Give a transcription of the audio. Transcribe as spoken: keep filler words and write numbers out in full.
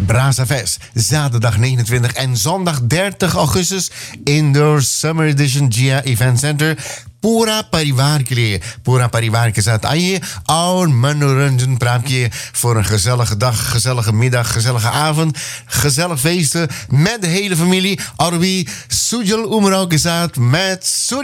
Brasa Fest. Zaterdag negenentwintig en zondag dertig augustus. Indoor Summer Edition G I A Event Center. Pura Parivar के लिए Pura Parivar के साथ आइए और मनोरंजन प्राप्त किए voor een gezellige dag, gezellige middag, gezellige avond, gezellig feesten met de hele familie. और भी सुजल उमराव के साथ met